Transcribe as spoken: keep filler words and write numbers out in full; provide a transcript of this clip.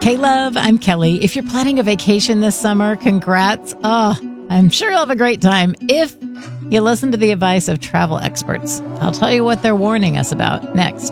K-Love, I'm Kelly. If you're planning a vacation this summer, congrats. Oh, I'm sure you'll have a great time if you listen to the advice of travel experts. I'll tell you what they're warning us about next.